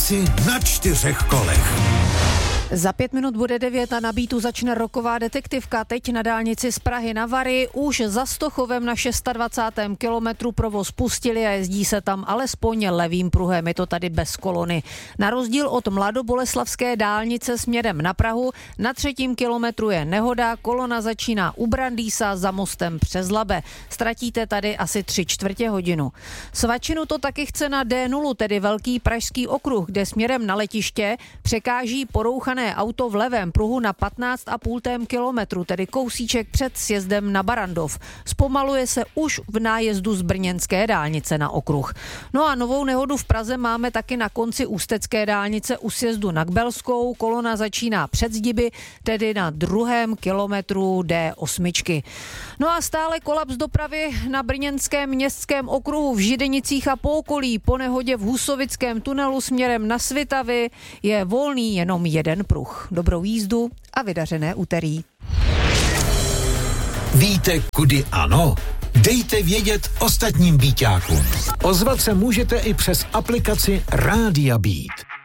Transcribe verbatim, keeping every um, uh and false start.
Časy na čtyřech kolech. Za pět minut bude devět a na Beatu začne roková detektivka. Teď na dálnici z Prahy na Vary už za Stochovem na dvacátém šestém kilometru provoz pustili a jezdí se tam alespoň levým pruhem. Je to tady bez kolony. Na rozdíl od mladoboleslavské dálnice směrem na Prahu na třetím kilometru je nehoda. Kolona začíná u Brandýsa za mostem přes Labe. Ztratíte tady asi tři čtvrtě hodinu. Svačinu to taky chce na D nula, tedy velký pražský okruh, kde směrem na letiště překáží porouchané auto v levém pruhu na patnáct a půl kilometru, tedy kousíček před sjezdem na Barandov. Zpomaluje se už v nájezdu z brněnské dálnice na okruh. No a novou nehodu v Praze máme taky na konci ústecké dálnice u sjezdu na Kbelskou. Kolona začíná před Zdiby, tedy na druhém kilometru D osm. No a stále kolaps dopravy na brněnském městském okruhu v Židenicích a po okolí. Po nehodě v Husovickém tunelu směrem na Svitavy je volný jenom jeden pruh. Dobrou jízdu a vydařené úterý. Víte, kudy ano? Dejte vědět ostatním Bíťákům. Ozvat se můžete i přes aplikaci Rádia Beat.